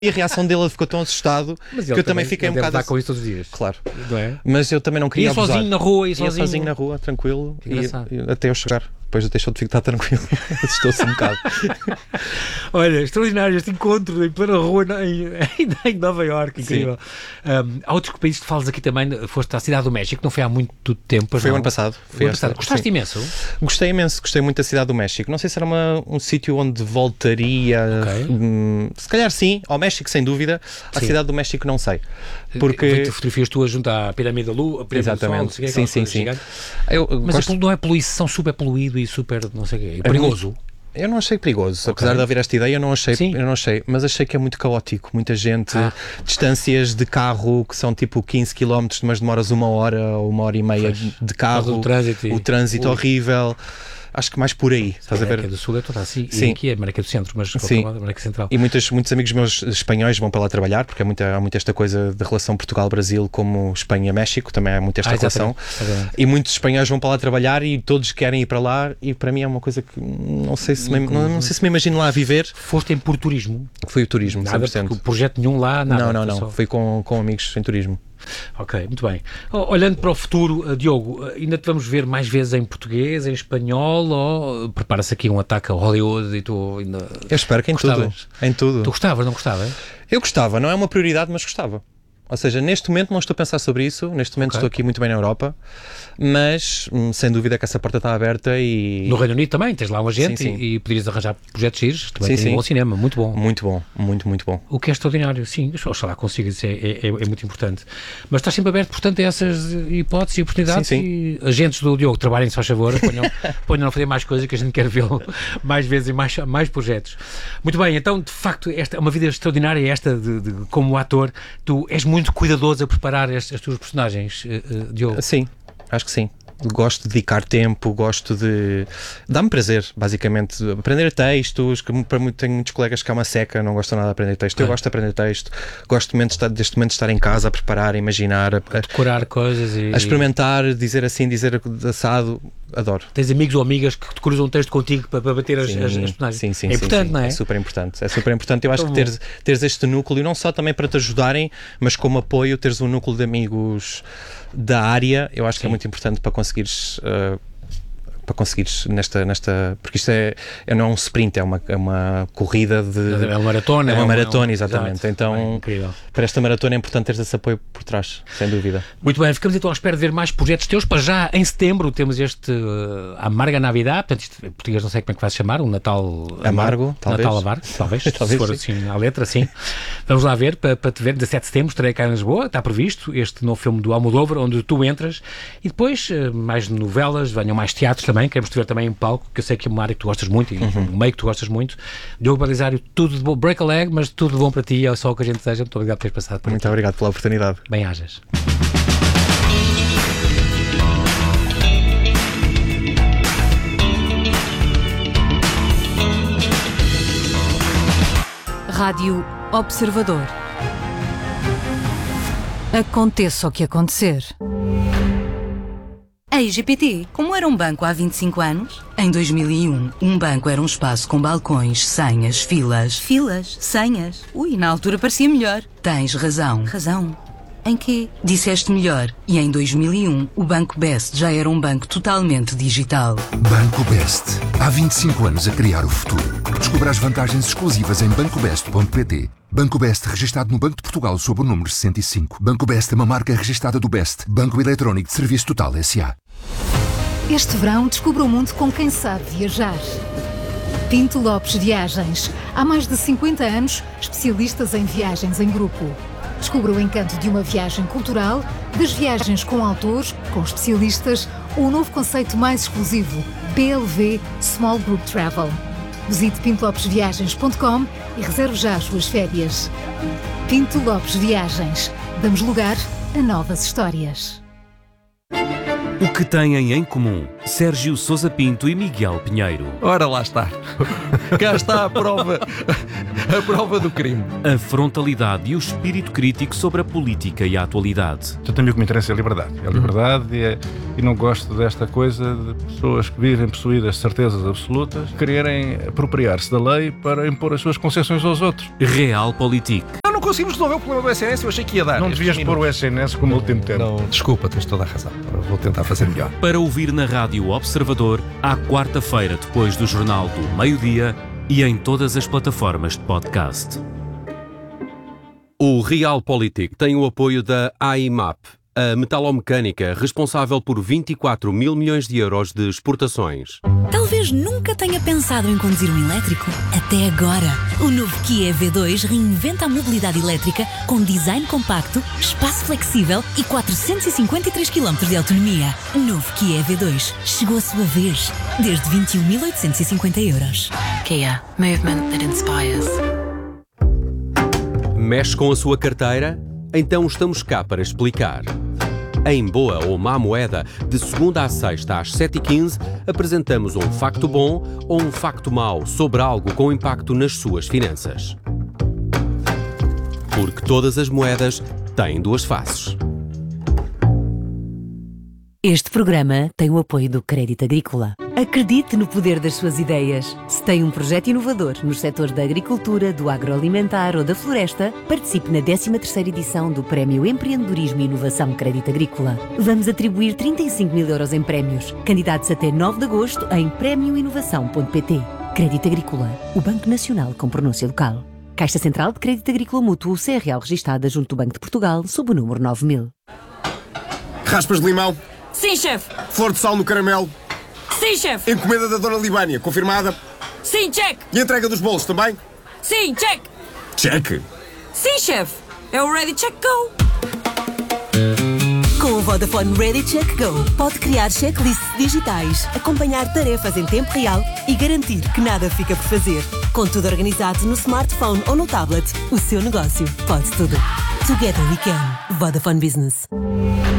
E a reação dele ficou tão assustado que eu também fiquei um bocado... Ele com isso todos os dias. Claro. Não é? Mas eu também não queria abusar. sozinho na rua, ia sozinho na rua, tranquilo, e até eu chegar. Depois deixou de ficar tranquilo. Assustou-se um bocado. Olha, extraordinário este encontro em plena rua em Nova Iorque, incrível. Há outros países que falas aqui também, foste à Cidade do México, não foi há muito tempo. Foi o ano passado. Gostaste imenso? Gostei imenso, gostei muito da Cidade do México. Não sei se era um sítio onde voltaria, se calhar sim, ao México sem dúvida, à Cidade do México não sei. Porque... Fotografias tuas junto à Pirâmide da Lua, a Pirâmide do Sol, não sei o que, sim. Mas não é poluição, super poluído e super, não sei o quê, é perigoso. Eu não achei perigoso, apesar de haver esta ideia, eu não achei, mas achei que é muito caótico, muita gente, distâncias de carro que são tipo 15 km, mas demoras 1 hora ou 1h30 de carro, o trânsito horrível. Acho que mais por aí, estás a ver? A América do Sul é toda assim, e aqui é a América do Centro, mas a América Central. E muitos amigos meus espanhóis vão para lá trabalhar, porque há muito esta coisa da relação Portugal-Brasil como Espanha-México, também há muito esta relação. E muitos espanhóis vão para lá trabalhar e todos querem ir para lá, e para mim é uma coisa que não sei se me imagino lá a viver. Foste por turismo? Fui o turismo, nada, 100%. Porque o projeto nenhum lá, nada? Não. Fui com amigos em turismo. Ok, muito bem. Olhando para o futuro, Diogo, ainda te vamos ver mais vezes em português, em espanhol, ou prepara-se aqui um ataque a Hollywood e tu ainda... Eu espero que em tudo. Tu gostavas, não gostavas? Eu gostava, não é uma prioridade, mas gostava. Ou seja, neste momento não estou a pensar sobre isso, neste momento estou aqui muito bem na Europa, mas sem dúvida que essa porta está aberta e... No Reino Unido também, tens lá um agente e poderias arranjar projetos giros, também tem um bom cinema, muito bom. Muito bom, muito bom. O que é extraordinário, sim, oxalá consiga, isso é muito importante. Mas estás sempre aberto, portanto, a essas hipóteses e oportunidades e agentes do Diogo, trabalhem, se faz favor, ponham a fazer mais coisas que a gente quer vê-lo mais vezes e mais projetos. Muito bem, então, de facto, esta é uma vida extraordinária, esta de como ator, tu és muito cuidadoso a preparar as tuas personagens, Diogo? Sim, acho que sim. Gosto de dedicar tempo, gosto de... Dá-me prazer, basicamente, aprender textos, que tenho muitos colegas que há uma seca, não gostam nada de aprender texto. Eu gosto de aprender texto, gosto deste momento de estar em casa, a preparar, a imaginar, a decorar coisas a experimentar, dizer assim, dizer assado, adoro. Tens amigos ou amigas que te cruzam um texto contigo para bater as personagens? Sim, é importante, não é? É super importante. Eu acho que teres este núcleo, não só também para te ajudarem, mas como apoio, teres um núcleo de amigos da área, eu acho que é muito importante para conseguires nesta porque isto não é um sprint, é uma corrida de... É uma maratona. É uma maratona, exatamente. Exato. Então, para esta maratona é importante teres esse apoio por trás, sem dúvida. Muito bem, ficamos então à espera de ver mais projetos teus. Para já, em setembro, temos este Amarga Navidad, portanto, isto em português não sei como é que vai se chamar, um Natal Amargo, talvez. Natal Amargo, talvez, se for assim à letra, sim. Vamos lá ver, para te ver, 17 de setembro, estarei cá em Lisboa, está previsto este novo filme do Almodóvar, onde tu entras, e depois mais novelas, venham mais teatros também, queremos te ver também em palco, que eu sei que é uma área que tu gostas muito, e um meio que tu gostas muito. Diogo Belisário, tudo de bom, break a leg, mas tudo de bom para ti, é só o que a gente deseja. Muito obrigado por teres passado por aqui. Muito obrigado pela oportunidade. Bem-ajas. Rádio Observador. Aconteça o que acontecer. A IGPT, como era um banco há 25 anos? Em 2001, um banco era um espaço com balcões, senhas, filas. Filas? Senhas? Ui, na altura parecia melhor. Tens razão. Razão? Em quê? Disseste melhor. E em 2001, o Banco Best já era um banco totalmente digital. Banco Best. Há 25 anos a criar o futuro. Descubra as vantagens exclusivas em bancobest.pt. Banco Best, registado no Banco de Portugal sob o número 65. Banco Best é uma marca registada do Best. Banco Eletrónico de Serviço Total S.A. Este verão, descubra o mundo com quem sabe viajar. Pinto Lopes Viagens. Há mais de 50 anos, especialistas em viagens em grupo. Descubra o encanto de uma viagem cultural, das viagens com autores, com especialistas, ou o novo conceito mais exclusivo, BLV Small Group Travel. Visite pintolopesviagens.com e reserve já as suas férias. Pinto Lopes Viagens. Damos lugar a novas histórias. O que têm em comum Sérgio Sousa Pinto e Miguel Pinheiro? Ora lá está. Cá está a prova. A prova do crime. A frontalidade e o espírito crítico sobre a política e a atualidade. Também o que me interessa é a liberdade. É a liberdade e não gosto desta coisa de pessoas que vivem possuídas de certezas absolutas quererem apropriar-se da lei para impor as suas concessões aos outros. Realpolitik. Não conseguimos resolver o problema do SNS, eu achei que ia dar. Não devias pôr o SNS como último tempo. Não, desculpa, tens toda a razão. Vou tentar fazer melhor. Para ouvir na Rádio Observador, à quarta-feira, depois do Jornal do Meio-Dia e em todas as plataformas de podcast. O Realpolitik tem o apoio da AIMAP, a metalomecânica responsável por 24 mil milhões de euros de exportações. Talvez nunca tenha pensado em conduzir um elétrico. Até agora. O novo Kia EV2 reinventa a mobilidade elétrica com design compacto, espaço flexível e 453 km de autonomia. Novo Kia EV2. Chegou a sua vez. Desde 21.850 euros. Kia. Movement that inspires. Mexe com a sua carteira? Então estamos cá para explicar. Em Boa ou Má Moeda, de segunda à sexta às 7h15, apresentamos um facto bom ou um facto mau sobre algo com impacto nas suas finanças. Porque todas as moedas têm duas faces. Este programa tem o apoio do Crédito Agrícola. Acredite no poder das suas ideias. Se tem um projeto inovador nos setores da agricultura, do agroalimentar ou da floresta, participe na 13ª edição do Prémio Empreendedorismo e Inovação Crédito Agrícola. Vamos atribuir 35 mil euros em prémios. Candidatos até 9 de agosto em premioinovação.pt. Crédito Agrícola, o Banco Nacional com pronúncia local. Caixa Central de Crédito Agrícola Mútuo, CRL registada junto do Banco de Portugal, sob o número 9000. Raspas de limão? Sim, chefe. Flor de sal no caramelo? Sim, chefe. Encomenda da Dona Libânia, confirmada? Sim, check. E a entrega dos bolos também? Sim, check. Check. Sim, chefe. É o Ready Check Go. Com o Vodafone Ready Check Go, pode criar checklists digitais, acompanhar tarefas em tempo real e garantir que nada fica por fazer. Com tudo organizado no smartphone ou no tablet, o seu negócio pode tudo. Together we can. Vodafone Business.